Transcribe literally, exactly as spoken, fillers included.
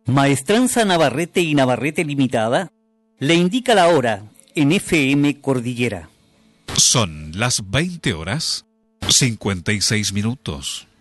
Maestranza Navarrete y Navarrete Limitada le indica la hora en F M Cordillera. Son las veinte horas cincuenta y seis minutos.